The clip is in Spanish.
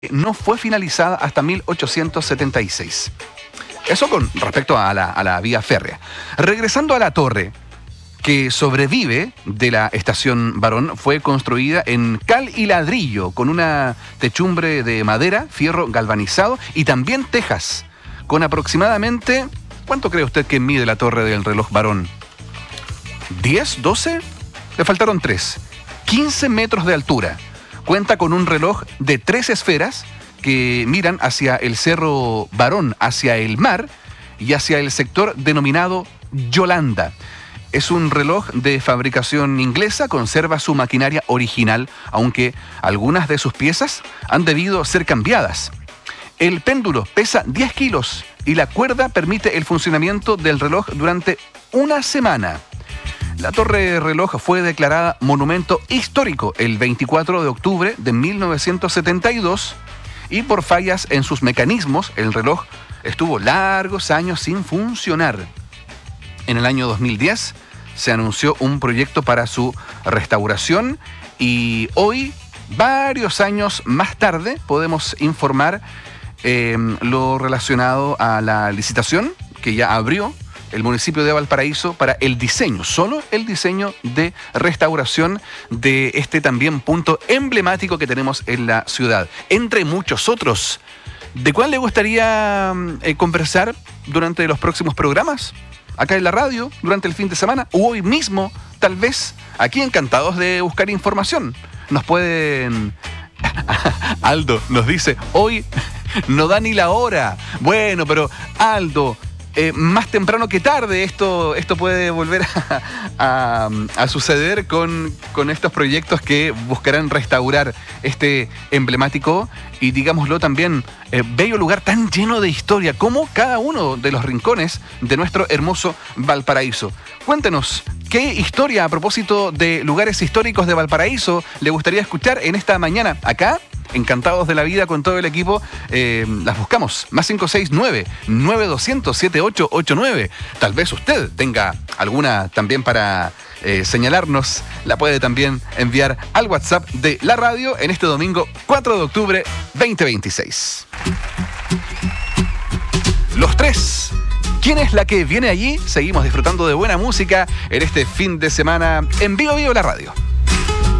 no fue finalizada hasta 1876. Eso con respecto a la vía férrea. Regresando a la torre, que sobrevive de la estación Barón, fue construida en cal y ladrillo, con una techumbre de madera, fierro galvanizado y también tejas, con aproximadamente... ¿Cuánto cree usted que mide la torre del reloj Barón? ¿10? ¿12? Le faltaron 3. 15 metros de altura. Cuenta con un reloj de 3 esferas que miran hacia el Cerro Barón, hacia el mar y hacia el sector denominado Yolanda. Es un reloj de fabricación inglesa, conserva su maquinaria original, aunque algunas de sus piezas han debido ser cambiadas. El péndulo pesa 10 kilos y la cuerda permite el funcionamiento del reloj durante una semana. La torre reloj fue declarada monumento histórico el 24 de octubre de 1972 y por fallas en sus mecanismos, el reloj estuvo largos años sin funcionar. En el año 2010 se anunció un proyecto para su restauración y hoy, varios años más tarde, podemos informar lo relacionado a la licitación que ya abrió el municipio de Valparaíso para el diseño, solo el diseño de restauración de este también punto emblemático que tenemos en la ciudad, entre muchos otros. ¿De cuál le gustaría conversar durante los próximos programas? Acá en la radio, durante el fin de semana, o hoy mismo, tal vez, aquí encantados de buscar información. Nos pueden... Aldo nos dice, hoy no da ni la hora. Bueno, pero Aldo... más temprano que tarde esto puede volver a suceder con estos proyectos que buscarán restaurar este emblemático y, digámoslo también, bello lugar tan lleno de historia como cada uno de los rincones de nuestro hermoso Valparaíso. Cuéntenos, ¿qué historia a propósito de lugares históricos de Valparaíso le gustaría escuchar en esta mañana acá? Encantados de la vida con todo el equipo, las buscamos. Más 569-9200-7889. Tal vez usted tenga alguna también para señalarnos. La puede también enviar al WhatsApp de la radio en este domingo 4 de octubre 2026. Los tres. ¿Quién es la que viene allí? Seguimos disfrutando de buena música en este fin de semana en Vivo Vivo la Radio.